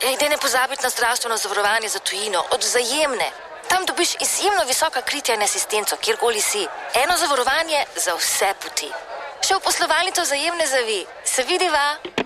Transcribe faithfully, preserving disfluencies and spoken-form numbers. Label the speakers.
Speaker 1: Daj ne pozabiti na zdravstveno zavarovanje za tujino od Vzajemne. Tam dobiš izjemno visoka kritja in asistenco, kjerkoli si. Eno zavarovanje za vse poti. Še v poslovalnico Vzajemne zavi. Se vidiva?